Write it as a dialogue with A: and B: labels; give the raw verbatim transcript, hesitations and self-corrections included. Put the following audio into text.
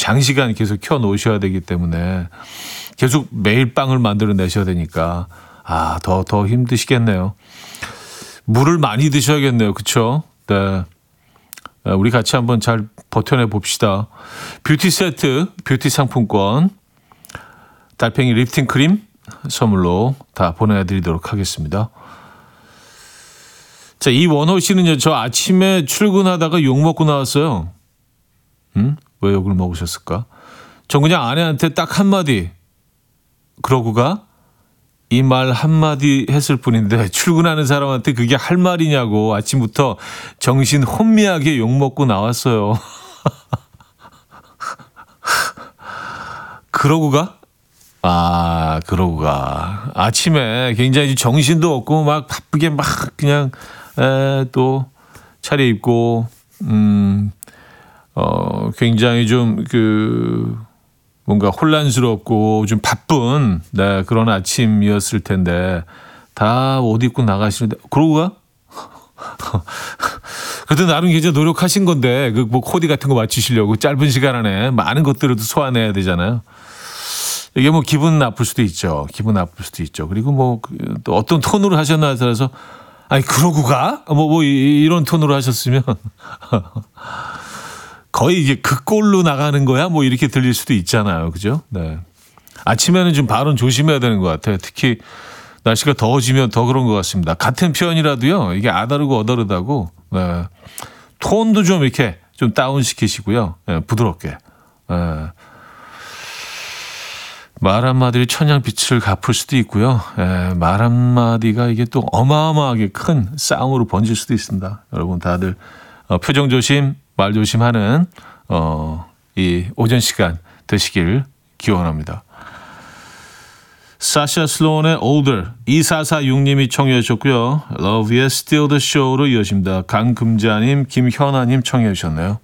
A: 장시간 계속 켜 놓으셔야 되기 때문에 계속 매일 빵을 만들어내셔야 되니까 아, 더, 더 힘드시겠네요. 물을 많이 드셔야겠네요. 그렇죠? 네. 우리 같이 한번 잘 버텨내 봅시다. 뷰티 세트, 뷰티 상품권, 달팽이 리프팅 크림 선물로 다 보내드리도록 하겠습니다. 자, 이원호 씨는요, 저 아침에 출근하다가 욕 먹고 나왔어요. 음? 왜 욕을 먹으셨을까? 전 그냥 아내한테 딱 한마디, 그러고 가? 이 말 한마디 했을 뿐인데 출근하는 사람한테 그게 할 말이냐고 아침부터 정신 혼미하게 욕먹고 나왔어요. 그러고 가? 아, 그러고 가. 아침에 굉장히 정신도 없고 막 바쁘게 막 그냥 에, 또 차려입고 음, 어, 굉장히 좀 그 뭔가 혼란스럽고 좀 바쁜 네, 그런 아침이었을 텐데 다 옷 입고 나가시는데 그러고 가? 그래도 나름 굉장히 노력하신 건데 그 뭐 코디 같은 거 맞추시려고 짧은 시간 안에 많은 것들을 소화내야 되잖아요. 이게 뭐 기분 나쁠 수도 있죠. 기분 나쁠 수도 있죠. 그리고 뭐 또 어떤 톤으로 하셨나에 따라서 아니 그러고 가? 뭐, 뭐 이런 톤으로 하셨으면 거의 이제 그 꼴로 나가는 거야? 뭐 이렇게 들릴 수도 있잖아요. 그죠? 네. 아침에는 좀 발언 조심해야 되는 것 같아요. 특히 날씨가 더워지면 더 그런 것 같습니다. 같은 표현이라도요. 이게 아다르고 어다르다고 네. 톤도 좀 이렇게 좀 다운시키시고요. 네, 부드럽게. 네. 말 한마디로 천냥빛을 갚을 수도 있고요. 네, 말 한마디가 이게 또 어마어마하게 큰 싸움으로 번질 수도 있습니다. 여러분 다들 어, 표정 조심, 말 조심하는 어, 이 오전 시간 되시길 기원합니다. 사샤 슬론의 Older 이사사육 님이 청해 주셨고요. Love의 Still the Show로 이어집니다. 강금자님, 김현아님 청해 주셨네요.